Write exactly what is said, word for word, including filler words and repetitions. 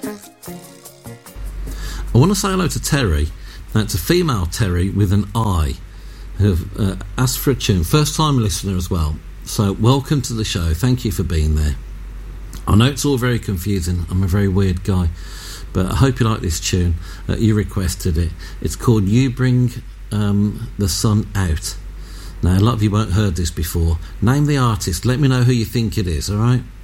I want to say hello to Terry. That's a female Terry with an I, who have uh, asked for a tune. First time listener as well. So welcome to the show. Thank you for being there. I know it's all very confusing. I'm a very weird guy. But I hope you like this tune. Uh, you requested it. It's called You Bring um, the Sun Out. Now, a lot of you won't have heard this before. Name the artist. Let me know who you think it is, all right?